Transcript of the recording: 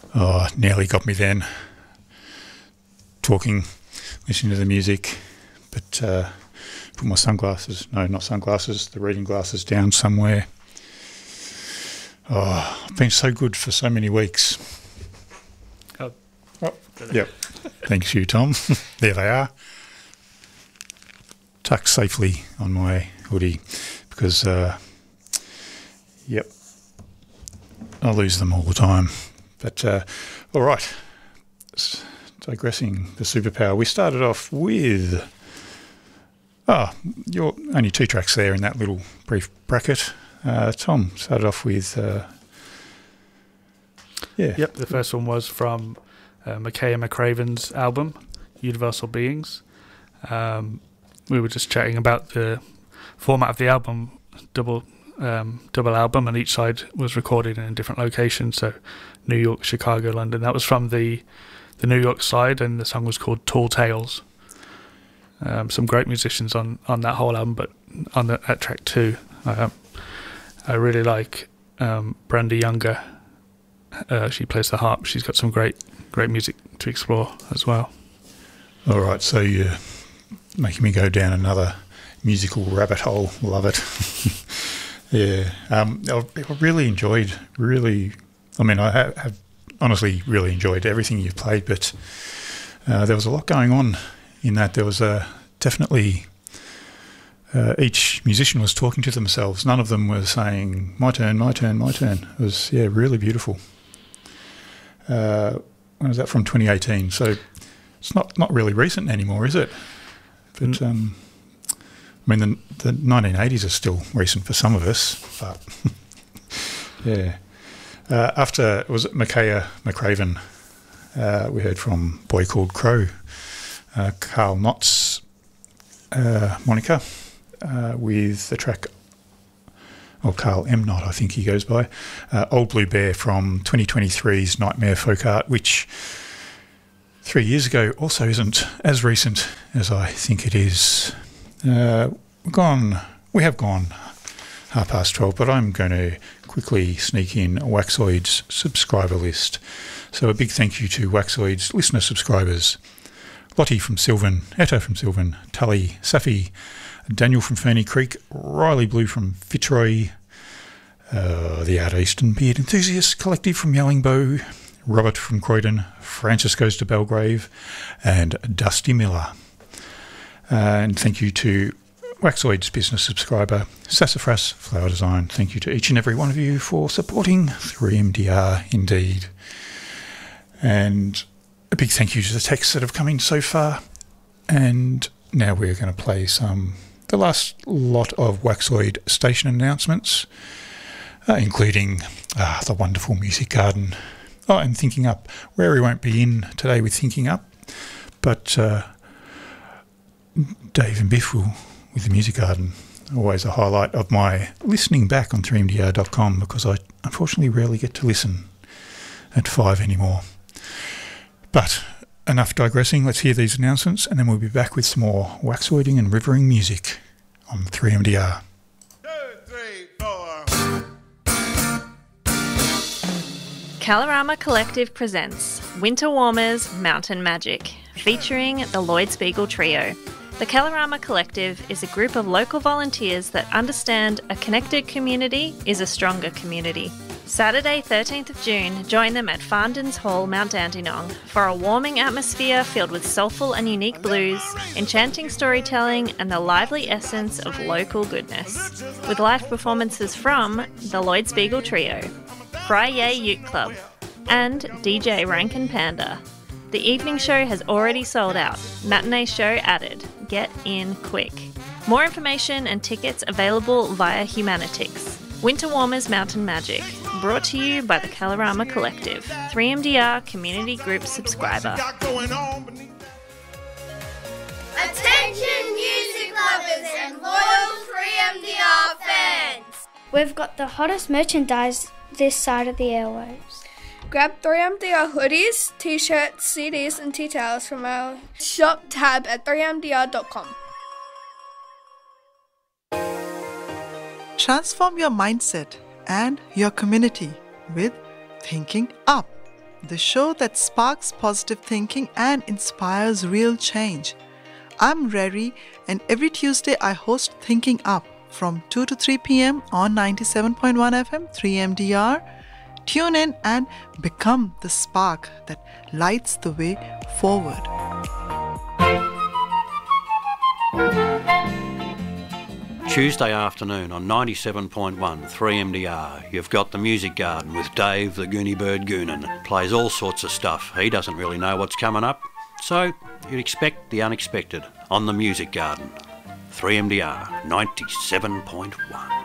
Oh, nearly got me then. Talking, listening to the music, but put my sunglasses, no, not sunglasses, the reading glasses down somewhere. Oh, I've been so good for so many weeks. Oh. Yep. Thanks you, Tom. There they are. Tucked safely on my hoodie because, yep, I lose them all the time. But, all right, digressing the superpower, we started off with, you're only 2 tracks there in that little brief bracket. Tom started off with, Yep, the first one was from Makaya McCraven's album, Universal Beings. We were just chatting about the format of the album, double album, and each side was recorded in a different location, so New York, Chicago, London. That was from the New York side, and the song was called Tall Tales. Some great musicians on that whole album, but on at track 2, I really like Brenda Younger. She plays the harp. She's got some great music to explore as well. All right, so you're making me go down another musical rabbit hole. Love it. Yeah, I really enjoyed. I have honestly really enjoyed everything you've played, but there was a lot going on in that. There was definitely each musician was talking to themselves. None of them were saying my turn, my turn, my turn. It was really beautiful. When was that? From 2018? So it's not really recent anymore, is it? But the 1980s are still recent for some of us, but yeah. After, was it Makaya McCraven? We heard from Boy Called Crow, Carl Knott's moniker, with the track, Carl M. Knott, I think he goes by, Old Blue Bear from 2023's Nightmare Folk Art, which 3 years ago also isn't as recent as I think it is. We have gone 12:30, but I'm going to quickly sneak in Waxoid's subscriber list. So a big thank you to Waxoid's listener subscribers: Lottie from Sylvan, Etto from Sylvan, Tully, Safi, Daniel from Ferny Creek, Riley Blue from Fitzroy, the Out Eastern Beard Enthusiasts Collective from Yellingbow, Robert from Croydon, Francis Goes to Belgrave, and Dusty Miller. And thank you to Waxoid's business subscriber, Sassafras Flower Design. Thank you to each and every one of you for supporting 3MDR indeed. And a big thank you to the texts that have come in so far. And now we're going to play the last lot of Waxoid station announcements, including the wonderful Music Garden. And Thinking Up. Rary won't be in today with Thinking Up, but Dave and Biff will with the Music Garden. Always a highlight of my listening back on 3mdr.com, because I unfortunately rarely get to listen at 5 anymore. But enough digressing. Let's hear these announcements, and then we'll be back with some more waxoiding and rivering music on 3MDR. 2, 3, 4. Kalorama Collective presents Winter Warmers Mountain Magic, featuring the Lloyd Spiegel Trio. The Kalorama Collective is a group of local volunteers that understand a connected community is a stronger community. Saturday 13th of June, join them at Farndon's Hall, Mount Dandenong, for a warming atmosphere filled with soulful and unique blues, enchanting storytelling, and the lively essence of local goodness. With live performances from the Lloyd Spiegel Trio, Fry-Yay Ute Club, and DJ Rankin Panda. The evening show has already sold out. Matinee show added. Get in quick. More information and tickets available via Humanitix. Winter Warmers Mountain Magic. Brought to you by the Kalorama Collective, 3MDR Community Group subscriber. Attention music lovers and loyal 3MDR fans! We've got the hottest merchandise this side of the airwaves. Grab 3MDR hoodies, t-shirts, CDs and tea towels from our shop tab at 3mdr.com. Transform your mindset and your community with Thinking Up. the show that sparks positive thinking and inspires real change. I'm Rary, and every Tuesday I host Thinking Up from 2 to 3 p.m. on 97.1 FM 3MDR. Tune in and become the spark that lights the way forward. Tuesday afternoon on 97.1 3MDR, you've got the Music Garden with Dave the Goonie Bird Goonan. Plays all sorts of stuff. He doesn't really know what's coming up, so you'd expect the unexpected on the Music Garden. 3MDR 97.1.